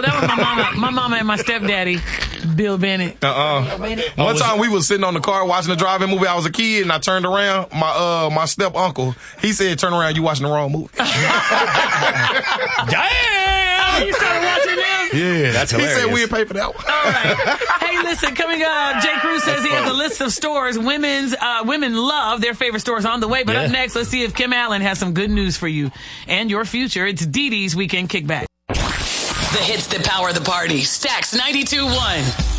Oh, that was my mama and my stepdaddy, Bill Bennett. One time we was sitting on the car watching the drive-in movie. I was a kid and I turned around. My step uncle, he said, "Turn around, you watching the wrong movie." Damn! You started watching them? Yeah, that's hilarious. He said we didn't pay for that one. All right. Hey, listen, coming up, Jay Cruz says he has a list of stores women love, their favorite stores on the way. But up next, let's see if Kim Allen has some good news for you and your future. It's Dee Dee's Weekend Kickback. The hits that power the party. Stax 92.1.